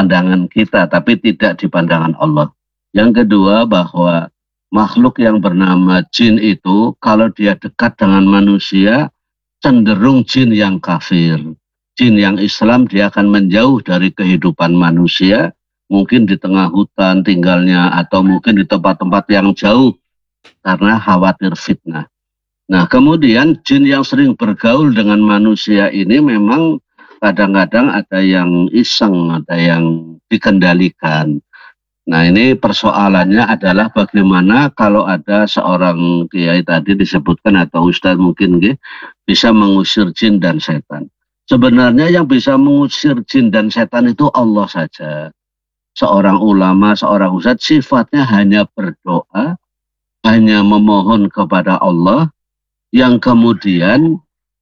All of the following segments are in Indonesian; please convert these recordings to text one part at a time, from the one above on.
pandangan kita, tapi tidak di pandangan Allah. Yang kedua, bahwa makhluk yang bernama jin itu kalau dia dekat dengan manusia cenderung jin yang kafir. Jin yang Islam dia akan menjauh dari kehidupan manusia, mungkin di tengah hutan tinggalnya atau mungkin di tempat-tempat yang jauh karena khawatir fitnah. Nah, kemudian jin yang sering bergaul dengan manusia ini memang kadang-kadang ada yang iseng, ada yang dikendalikan. Nah, ini persoalannya adalah bagaimana kalau ada seorang kiai tadi disebutkan atau ustadz mungkin bisa mengusir jin dan setan. Sebenarnya yang bisa mengusir jin dan setan itu Allah saja. Seorang ulama, seorang ustadz sifatnya hanya berdoa, hanya memohon kepada Allah, yang kemudian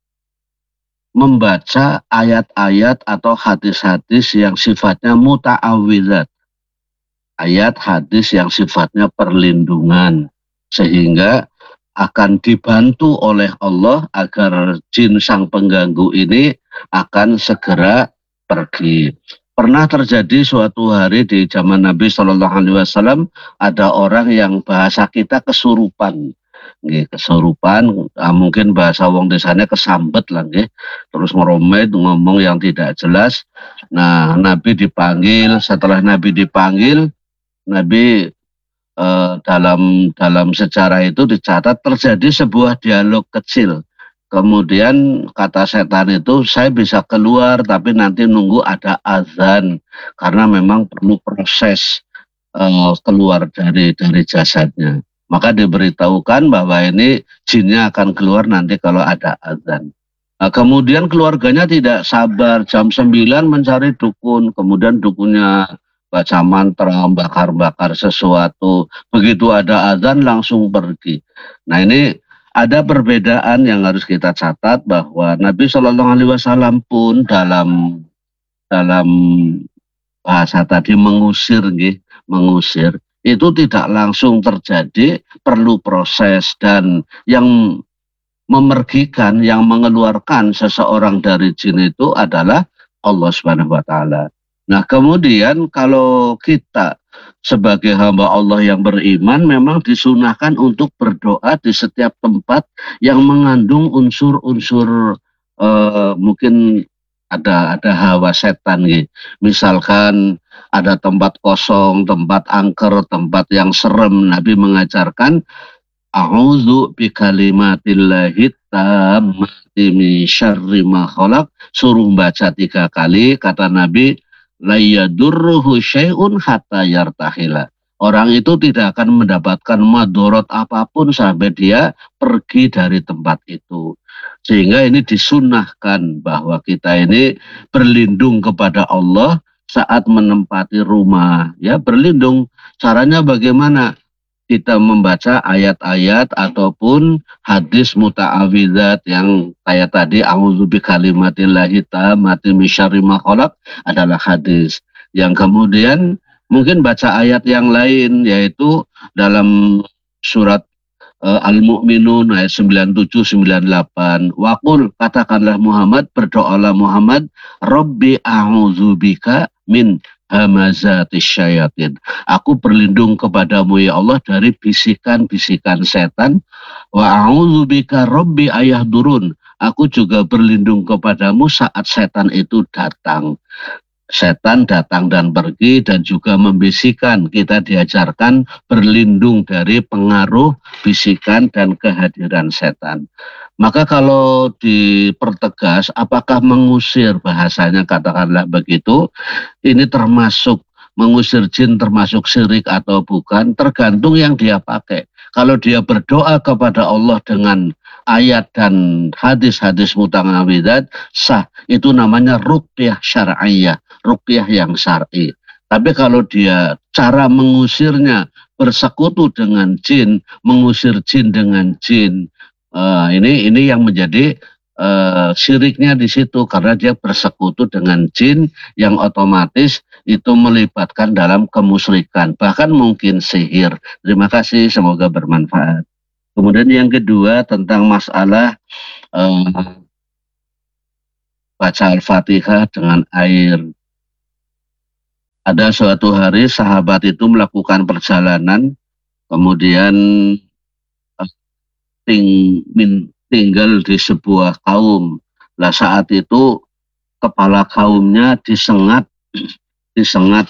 membaca ayat-ayat atau hadis-hadis yang sifatnya muta'awidzat. Ayat hadis yang sifatnya perlindungan, sehingga akan dibantu oleh Allah agar jin sang pengganggu ini akan segera pergi. Pernah terjadi suatu hari di zaman Nabi SAW, ada orang yang bahasa kita kesurupan. Kesurupan, mungkin bahasa wong desanya kesambet lah, terus meromet ngomong yang tidak jelas. Nah, Nabi dipanggil, setelah Nabi dipanggil, Nabi dalam sejarah itu dicatat terjadi sebuah dialog kecil. Kemudian kata setan itu, saya bisa keluar tapi nanti nunggu ada azan karena memang perlu proses keluar dari jasadnya. Maka diberitahukan bahwa ini jinnya akan keluar nanti kalau ada azan. Nah, kemudian keluarganya tidak sabar, jam 9 mencari dukun, kemudian dukunnya baca mantra, bakar-bakar sesuatu. Begitu ada azan langsung pergi. Nah, ini ada perbedaan yang harus kita catat bahwa Nabi SAW pun dalam bahasa tadi mengusir itu tidak langsung terjadi, perlu proses, dan yang memergikan, yang mengeluarkan seseorang dari jin itu adalah Allah Subhanahu wa taala. Nah, kemudian kalau kita sebagai hamba Allah yang beriman memang disunahkan untuk berdoa di setiap tempat yang mengandung unsur-unsur mungkin ada hawa setan gitu. Misalkan ada tempat kosong, tempat angker, tempat yang serem, Nabi mengajarkan a'udzu bikalimatillahi tammati min syarri ma khalaq, suruh baca 3 kali, kata Nabi la yadurruhu syai'un hatta yartahila. Orang itu tidak akan mendapatkan madorot apapun sampai dia pergi dari tempat itu. Sehingga ini disunahkan bahwa kita ini berlindung kepada Allah saat menempati rumah. Ya, berlindung. Caranya bagaimana? Kita membaca ayat-ayat ataupun hadis muta'awidzat yang kayak tadi a'udzu bikalimatillahi tammati min syarri ma khalaq adalah hadis. Yang kemudian mungkin baca ayat yang lain yaitu dalam surat Al-Mu'minun ayat 97-98. Waqul, katakanlah Muhammad, berdoalah Muhammad, Rabbi a'udzubika min hamazatis syayatin. Aku berlindung kepadamu ya Allah dari bisikan-bisikan setan. Wa a'udzubika Rabbi ayahdurun. Aku juga berlindung kepadamu saat setan itu datang. Setan datang dan pergi dan juga membisikkan. Kita diajarkan berlindung dari pengaruh bisikan dan kehadiran setan. Maka kalau dipertegas, apakah mengusir, bahasanya katakanlah begitu, ini termasuk mengusir jin, termasuk syirik atau bukan, tergantung yang dia pakai. Kalau dia berdoa kepada Allah dengan ayat dan hadis-hadis muta'awidzat, sah. Itu namanya ruqyah syar'iyah, ruqyah yang syar'i. Tapi kalau dia cara mengusirnya bersekutu dengan jin, mengusir jin dengan jin, ini yang menjadi syiriknya di situ, karena dia bersekutu dengan jin yang otomatis itu melibatkan dalam kemusyrikan, bahkan mungkin sihir. Terima kasih, semoga bermanfaat. Kemudian yang kedua tentang masalah baca Al-Fatihah dengan air. Ada suatu hari sahabat itu melakukan perjalanan, kemudian tinggal di sebuah kaum. Lah saat itu kepala kaumnya disengat disengat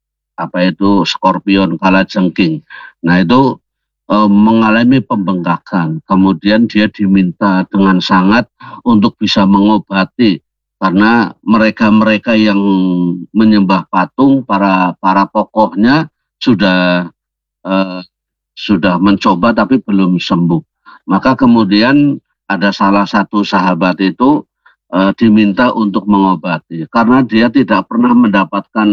skorpion kalajengking. Nah itu mengalami pembengkakan. Kemudian dia diminta dengan sangat untuk bisa mengobati, karena mereka-mereka yang menyembah patung, para tokohnya sudah eh, sudah mencoba tapi belum sembuh. Maka kemudian ada salah satu sahabat itu diminta untuk mengobati, karena dia tidak pernah mendapatkan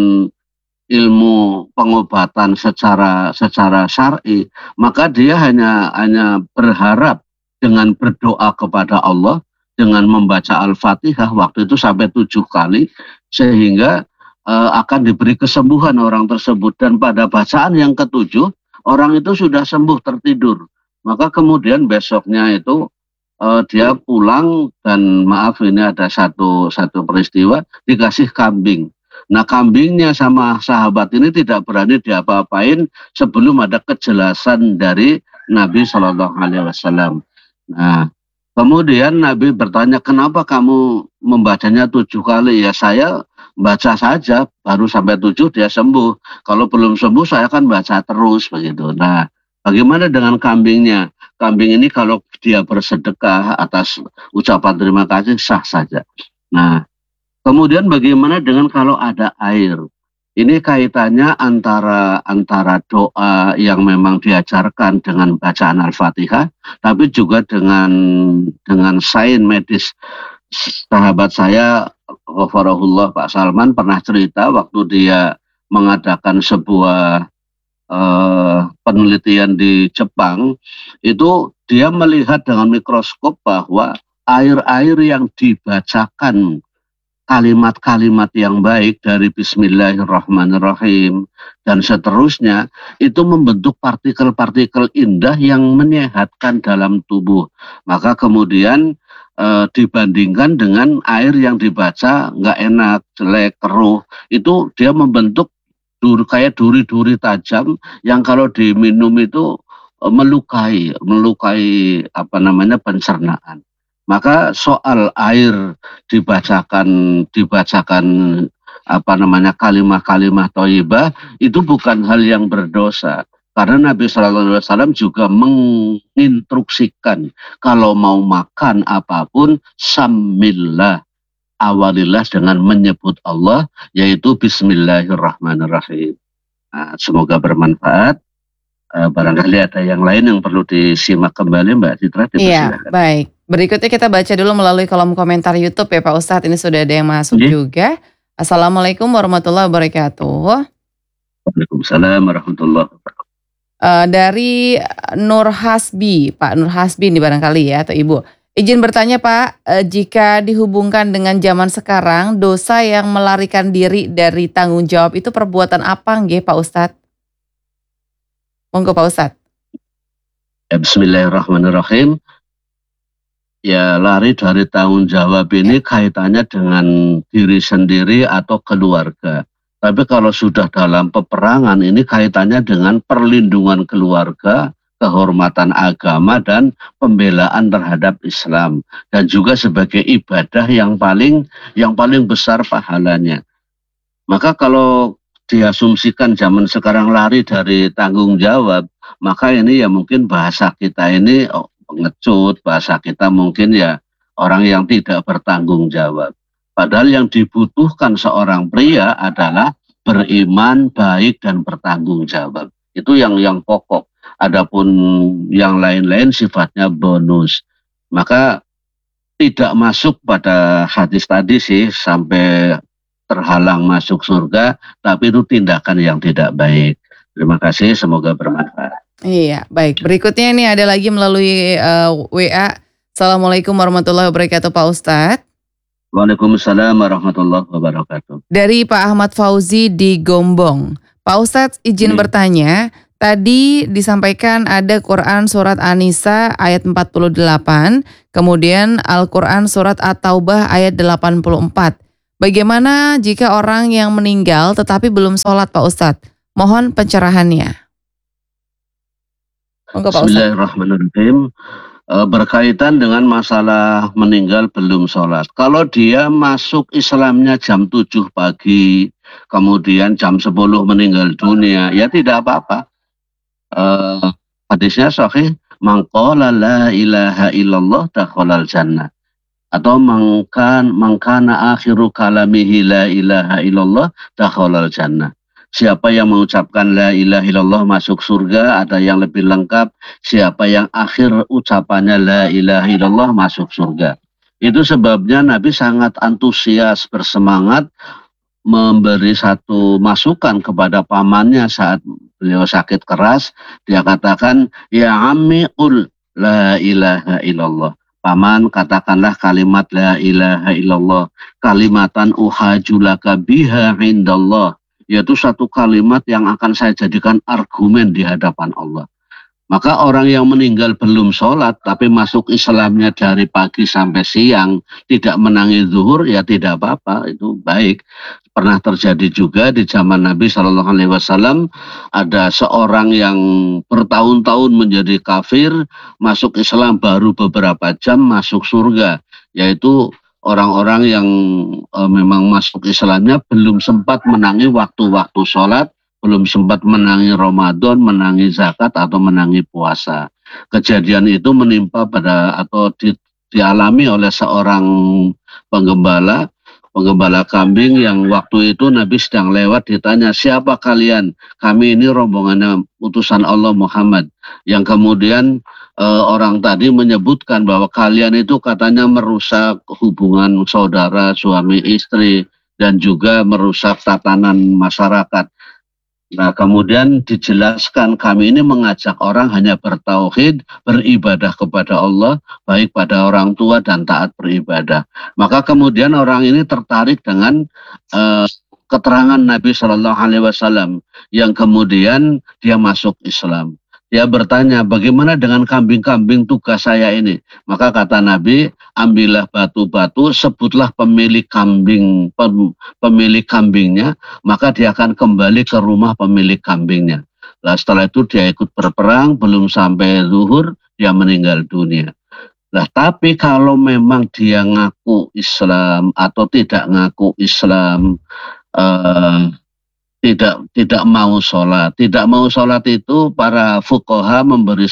ilmu pengobatan secara syar'i, maka dia hanya berharap dengan berdoa kepada Allah, dengan membaca Al-Fatihah waktu itu sampai 7 kali, sehingga akan diberi kesembuhan orang tersebut. Dan pada bacaan yang ke-7, orang itu sudah sembuh tertidur. Maka kemudian besoknya itu dia pulang, dan maaf, ini ada satu peristiwa, dikasih kambing. Nah, kambingnya sama sahabat ini tidak berani diapa-apain sebelum ada kejelasan dari Nabi Shallallahu Alaihi Wasallam. Nah, kemudian Nabi bertanya, kenapa kamu membacanya 7 kali? Ya, saya baca saja, baru sampai 7 dia sembuh. Kalau belum sembuh saya akan baca terus begitu. Nah, bagaimana dengan kambingnya? Kambing ini kalau dia bersedekah atas ucapan terima kasih sah saja. Nah, kemudian bagaimana dengan kalau ada air? Ini kaitannya antara doa yang memang diajarkan dengan bacaan Al-Fatihah, tapi juga dengan sains medis. Sahabat saya, ghafarahullah, Pak Salman, pernah cerita waktu dia mengadakan sebuah penelitian di Jepang, itu dia melihat dengan mikroskop bahwa air-air yang dibacakan kalimat-kalimat yang baik dari Bismillahirrahmanirrahim dan seterusnya, itu membentuk partikel-partikel indah yang menyehatkan dalam tubuh. Maka kemudian dibandingkan dengan air yang dibaca nggak enak, jelek, keruh, itu dia membentuk kayak duri-duri tajam yang kalau diminum itu melukai pencernaan. Maka soal air dibacakan kalimah-kalimah thayyibah itu bukan hal yang berdosa, karena Nabi Shallallahu Alaihi Wasallam juga menginstruksikan kalau mau makan apapun, samillah, awalilah dengan menyebut Allah, yaitu Bismillahirrahmanirrahim. Nah, semoga bermanfaat. Barangkali ada yang lain yang perlu disimak kembali, Mbak Citra, Iya, baik. Berikutnya kita baca dulu melalui kolom komentar YouTube ya Pak Ustadz. Ini sudah ada yang masuk juga. Assalamualaikum warahmatullahi wabarakatuh. Waalaikumsalam warahmatullahi wabarakatuh. Dari Nur Hasbi, Pak Nur Hasbi ini barangkali ya, atau Ibu. Izin bertanya Pak, jika dihubungkan dengan zaman sekarang, dosa yang melarikan diri dari tanggung jawab itu perbuatan apa nggih Pak Ustadz? Monggo Pak Ustadz. Ya, bismillahirrahmanirrahim. Ya, lari dari tanggung jawab ini kaitannya dengan diri sendiri atau keluarga. Tapi kalau sudah dalam peperangan, ini kaitannya dengan perlindungan keluarga, kehormatan agama, dan pembelaan terhadap Islam. Dan juga sebagai ibadah yang paling besar pahalanya. Maka kalau diasumsikan zaman sekarang lari dari tanggung jawab, maka ini ya mungkin bahasa kita ini pengecut, bahasa kita mungkin ya orang yang tidak bertanggung jawab. Padahal yang dibutuhkan seorang pria adalah beriman, baik, dan bertanggung jawab. Itu yang pokok. Adapun yang lain-lain sifatnya bonus. Maka tidak masuk pada hadis tadi sih sampai terhalang masuk surga, tapi itu tindakan yang tidak baik. Terima kasih, semoga bermanfaat. Iya, baik. Berikutnya ini ada lagi melalui WA. Assalamualaikum warahmatullahi wabarakatuh Pak Ustadz. Waalaikumsalam warahmatullahi wabarakatuh. Dari Pak Ahmad Fauzi di Gombong. Pak Ustadz izin bertanya, tadi disampaikan ada Quran surat An-Nisa ayat 48, kemudian Al-Quran surat At-Taubah ayat 84. Bagaimana jika orang yang meninggal tetapi belum sholat Pak Ustadz? Mohon pencerahannya. Monggo Pak Ustadz. Bismillahirrahmanirrahim. Berkaitan dengan masalah meninggal belum sholat. Kalau dia masuk Islamnya jam 7 pagi, kemudian jam 10 meninggal dunia, ya tidak apa-apa. Hadisnya sahih, man qala la ilaha illallah dakhalal jannah. Atau mangkana akhiru kalamihi la ilaha illallah dakhalal jannah. Siapa yang mengucapkan la ilaha illallah masuk surga. Ada yang lebih lengkap, siapa yang akhir ucapannya la ilaha illallah masuk surga. Itu sebabnya Nabi sangat antusias, bersemangat memberi satu masukan kepada pamannya saat beliau sakit keras. Dia katakan, ya ammi qul la ilaha illallah. Paman, katakanlah kalimat la ilaha illallah, kalimatan uhajulaka biha indallah, yaitu satu kalimat yang akan saya jadikan argumen di hadapan Allah. Maka orang yang meninggal belum sholat tapi masuk Islamnya dari pagi sampai siang, tidak menangi zuhur, ya tidak apa-apa, itu baik. Pernah terjadi juga di zaman Nabi SAW, ada seorang yang bertahun-tahun menjadi kafir, masuk Islam baru beberapa jam masuk surga, yaitu orang-orang yang memang masuk Islamnya belum sempat menangi waktu-waktu sholat, belum sempat menangi Ramadan, menangi zakat, atau menangi puasa. Kejadian itu menimpa dialami oleh seorang penggembala kambing yang waktu itu Nabi sedang lewat, ditanya, siapa kalian? Kami ini rombongannya utusan Allah Muhammad. Yang kemudian orang tadi menyebutkan bahwa kalian itu katanya merusak hubungan saudara, suami istri, dan juga merusak tatanan masyarakat. Nah, kemudian dijelaskan, kami ini mengajak orang hanya bertauhid, beribadah kepada Allah, baik pada orang tua dan taat beribadah. Maka kemudian orang ini tertarik dengan keterangan Nabi SAW, yang kemudian dia masuk Islam. Dia bertanya, bagaimana dengan kambing-kambing tugas saya ini? Maka kata Nabi, ambillah batu-batu, sebutlah pemilik kambingnya, maka dia akan kembali ke rumah pemilik kambingnya. Nah, setelah itu dia ikut berperang, belum sampai zuhur, dia meninggal dunia. Nah, tapi kalau memang dia ngaku Islam atau tidak ngaku Islam, tidak mau sholat. Tidak mau sholat itu para fuqaha memberi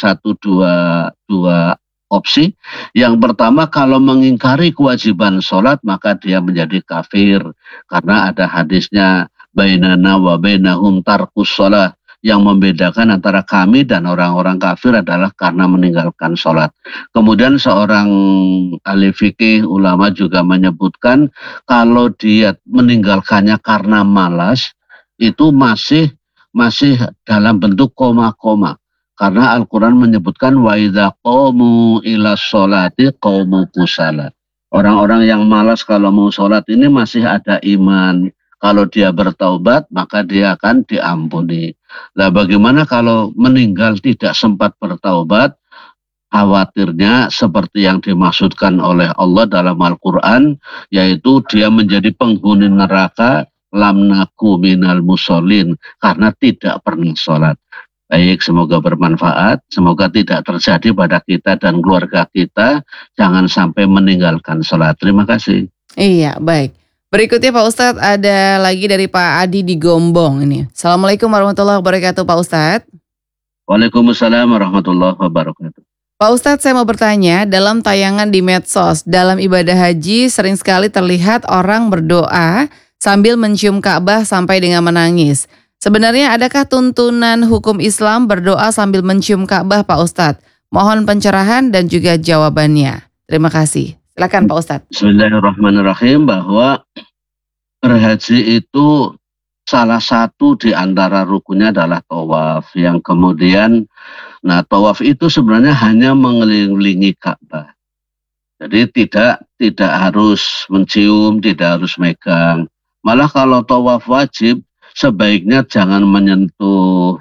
dua opsi. Yang pertama, kalau mengingkari kewajiban sholat, maka dia menjadi kafir. Karena ada hadisnya, bainana wa bainahum tarkus sholat. Yang membedakan antara kami dan orang-orang kafir adalah karena meninggalkan sholat. Kemudian seorang ahli fikih ulama juga menyebutkan, kalau dia meninggalkannya karena malas, itu masih dalam bentuk koma-koma. Karena Al-Quran menyebutkan wa idza qamu ila sholati qamu kusala. Orang-orang yang malas kalau mau sholat ini masih ada iman. Kalau dia bertaubat, maka dia akan diampuni. Nah, bagaimana kalau meninggal tidak sempat bertaubat? Khawatirnya seperti yang dimaksudkan oleh Allah dalam Al-Quran, yaitu dia menjadi penghuni neraka, lam naku minal musholin, karena tidak pernah sholat. Baik, semoga bermanfaat, semoga tidak terjadi pada kita dan keluarga kita, jangan sampai meninggalkan sholat. Terima kasih. Iya, baik. Berikutnya Pak Ustadz, ada lagi dari Pak Adi di Gombong ini. Assalamualaikum warahmatullahi wabarakatuh Pak Ustadz. Waalaikumsalam warahmatullahi wabarakatuh. Pak Ustadz, saya mau bertanya, dalam tayangan di medsos, dalam ibadah haji sering sekali terlihat orang berdoa sambil mencium Ka'bah sampai dengan menangis. Sebenarnya adakah tuntunan hukum Islam berdoa sambil mencium Ka'bah Pak Ustadz? Mohon pencerahan dan juga jawabannya. Terima kasih. Silakan Pak Ustadz. Bismillahirrahmanirrahim, bahwa berhaji itu salah satu di antara rukunnya adalah tawaf. Yang kemudian, tawaf itu sebenarnya hanya mengelilingi Ka'bah. Jadi tidak harus mencium, tidak harus megang. Malah kalau tawaf wajib, sebaiknya jangan menyentuh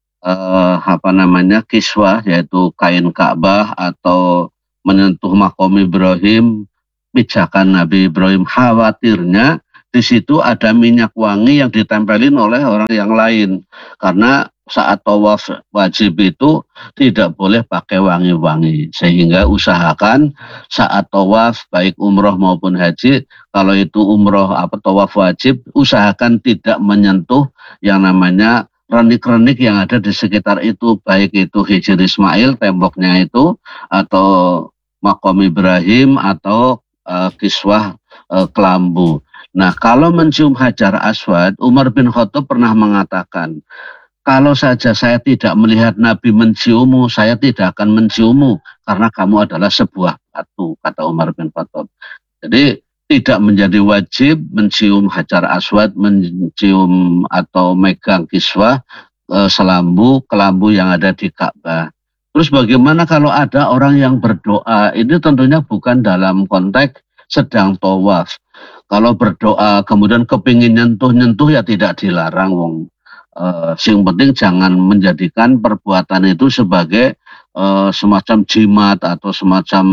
kiswah, yaitu kain Ka'bah, atau menyentuh makom Ibrahim, pijakan Nabi Ibrahim. Khawatirnya di situ ada minyak wangi yang ditempelin oleh orang yang lain. Karena saat tawaf wajib itu tidak boleh pakai wangi-wangi. Sehingga usahakan saat tawaf baik umroh maupun haji, kalau itu umroh tawaf wajib, usahakan tidak menyentuh yang namanya renik-renik yang ada di sekitar itu, baik itu Hijr Ismail temboknya itu, atau Maqam Ibrahim, atau kiswah kelambu. Nah, kalau mencium Hajar Aswad, Umar bin Khattab pernah mengatakan, kalau saja saya tidak melihat Nabi menciummu, saya tidak akan menciummu karena kamu adalah sebuah batu, kata Umar bin Khattab. Jadi tidak menjadi wajib mencium Hajar Aswad, mencium atau megang kiswah kelambu yang ada di Ka'bah. Terus bagaimana kalau ada orang yang berdoa? Ini tentunya bukan dalam konteks sedang tawaf. Kalau berdoa kemudian kepingin nyentuh-nyentuh ya tidak dilarang wong. Yang penting jangan menjadikan perbuatan itu sebagai semacam jimat atau semacam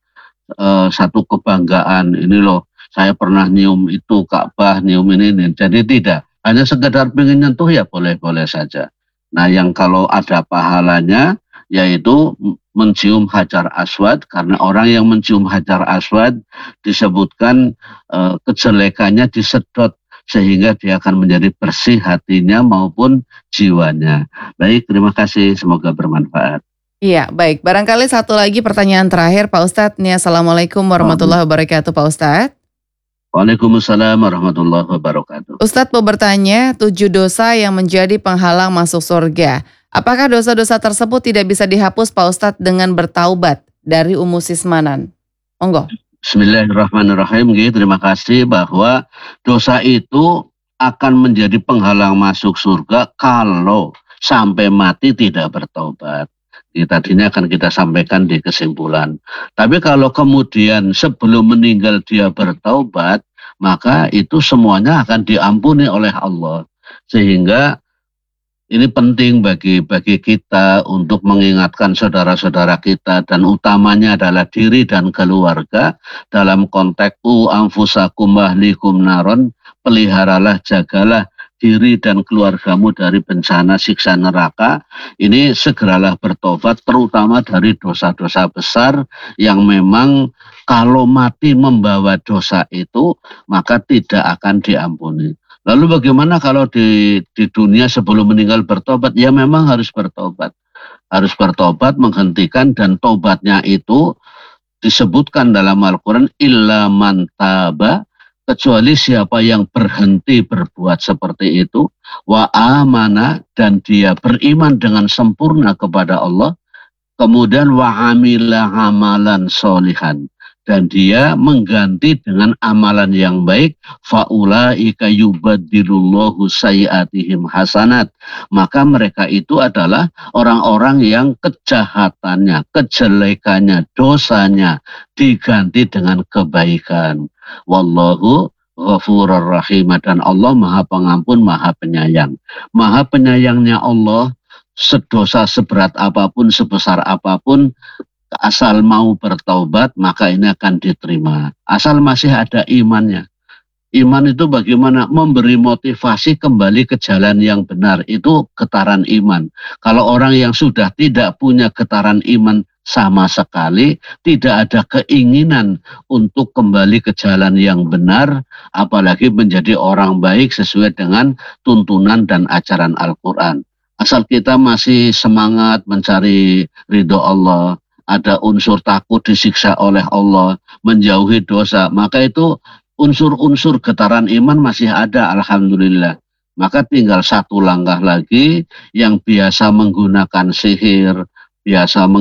satu kebanggaan. Ini loh, saya pernah nyium itu Ka'bah, nyium ini. Jadi tidak, hanya sekedar pengen nyentuh ya boleh-boleh saja. Nah, yang kalau ada pahalanya yaitu mencium Hajar Aswad, karena orang yang mencium Hajar Aswad disebutkan kejelekannya disedot sehingga dia akan menjadi bersih hatinya maupun jiwanya. Baik, terima kasih, semoga bermanfaat. Iya, baik. Barangkali satu lagi pertanyaan terakhir Pak Ustadz. Nih, Assalamualaikum warahmatullahi wabarakatuh Pak Ustadz. Waalaikumsalam warahmatullahi wabarakatuh. Ustadz mau bertanya, 7 dosa yang menjadi penghalang masuk surga. Apakah dosa-dosa tersebut tidak bisa dihapus Pak Ustadz dengan bertaubat? Dari Ummu Sismanan. Monggo. Bismillahirrahmanirrahim. Terima kasih bahwa dosa itu akan menjadi penghalang masuk surga kalau sampai mati tidak bertaubat. Tadinya akan kita sampaikan di kesimpulan. Tapi kalau kemudian sebelum meninggal dia bertaubat, maka itu semuanya akan diampuni oleh Allah. Sehingga ini penting bagi kita untuk mengingatkan saudara-saudara kita, dan utamanya adalah diri dan keluarga dalam konteks anfusakum ahlikum naron, peliharalah, jagalah diri dan keluargamu dari bencana siksa neraka. Ini segeralah bertobat, terutama dari dosa-dosa besar yang memang kalau mati membawa dosa itu maka tidak akan diampuni. Lalu bagaimana kalau di dunia sebelum meninggal bertobat? Ya memang harus bertobat. Harus bertobat, menghentikan, dan tobatnya itu disebutkan dalam Al-Quran, illa man taba, kecuali siapa yang berhenti berbuat seperti itu, wa amana, dan dia beriman dengan sempurna kepada Allah, kemudian wa amila amalan solihan, dan dia mengganti dengan amalan yang baik, faulaika yubaddilullahu sayyiatihim hasanat, maka mereka itu adalah orang-orang yang kejahatannya, kejelekannya, dosanya diganti dengan kebaikan. Wallahu ghafurur rahim, dan Allah Maha Pengampun, Maha Penyayang. Maha penyayangnya Allah, sedosa seberat apapun, sebesar apapun, asal mau bertaubat maka ini akan diterima. Asal masih ada imannya. Iman itu bagaimana? Memberi motivasi kembali ke jalan yang benar. Itu getaran iman. Kalau orang yang sudah tidak punya getaran iman sama sekali, tidak ada keinginan untuk kembali ke jalan yang benar, apalagi menjadi orang baik sesuai dengan tuntunan dan ajaran Al-Quran. Asal kita masih semangat mencari ridho Allah, ada unsur takut disiksa oleh Allah, menjauhi dosa, maka itu unsur-unsur getaran iman masih ada, alhamdulillah. Maka tinggal satu langkah lagi, yang biasa menggunakan sihir, biasa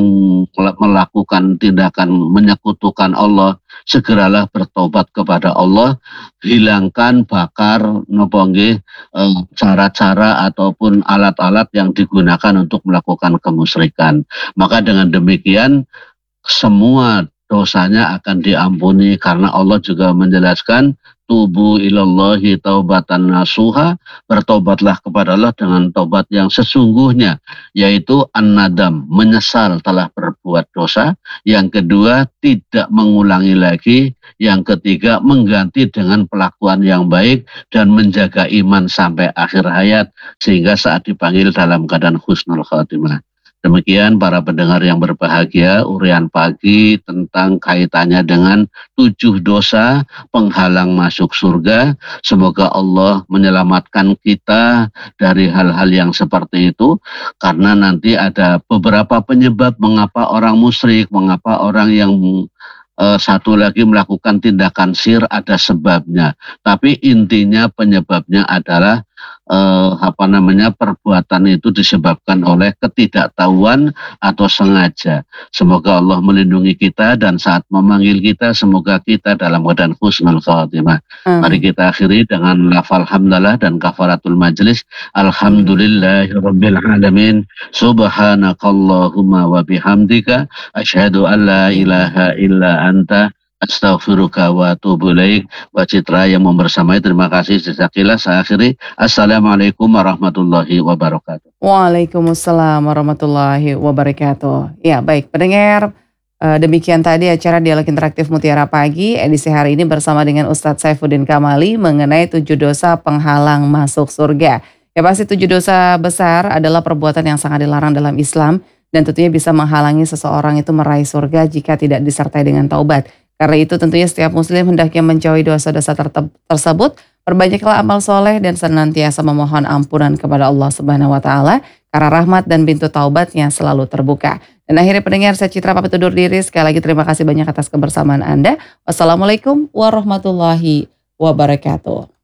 melakukan tindakan menyekutukan Allah, segeralah bertobat kepada Allah, hilangkan, bakar, cara-cara ataupun alat-alat yang digunakan untuk melakukan kemusyrikan. Maka dengan demikian semua dosanya akan diampuni, karena Allah juga menjelaskan tubu ilallahi taubatan nasuha, bertobatlah kepada Allah dengan tobat yang sesungguhnya, yaitu an-nadam, menyesal telah berbuat dosa. Yang kedua, tidak mengulangi lagi. Yang ketiga, mengganti dengan pelakuan yang baik dan menjaga iman sampai akhir hayat, sehingga saat dipanggil dalam keadaan husnul khotimah. Demikian para pendengar yang berbahagia, urian pagi tentang kaitannya dengan 7 dosa penghalang masuk surga. Semoga Allah menyelamatkan kita dari hal-hal yang seperti itu, karena nanti ada beberapa penyebab mengapa orang musyrik, mengapa orang yang satu lagi melakukan tindakan syirik, ada sebabnya. Tapi intinya penyebabnya adalah perbuatan itu disebabkan oleh ketidaktahuan atau sengaja. Semoga Allah melindungi kita dan saat memanggil kita semoga kita dalam keadaan husnul khotimah. Mari kita akhiri dengan lafal hamdalah dan kafaratul majlis. Alhamdulillahirabbil alamin. Subhanakallahumma wa bihamdika asyhadu an la ilaha illa anta astaghfiruka wa atubu ilaik. Wa Citra yang membersamai, terima kasih. Jazakallah. Saya akhiri. Assalamualaikum warahmatullahi wabarakatuh. Waalaikumsalam warahmatullahi wabarakatuh. Ya, baik pendengar, demikian tadi acara Dialog Interaktif Mutiara Pagi edisi hari ini bersama dengan Ustadz Saifuddin Kamali mengenai 7 dosa penghalang masuk surga. Ya, pasti 7 dosa besar adalah perbuatan yang sangat dilarang dalam Islam dan tentunya bisa menghalangi seseorang itu meraih surga jika tidak disertai dengan taubat. Karena itu tentunya setiap muslim hendaknya menjauhi dosa-dosa tersebut, perbanyaklah amal soleh dan senantiasa memohon ampunan kepada Allah Subhanahu wa taala karena rahmat dan pintu taubatnya selalu terbuka. Dan akhirnya pendengar, saya Citra pamit undur diri. Sekali lagi terima kasih banyak atas kebersamaan Anda. Wassalamualaikum warahmatullahi wabarakatuh.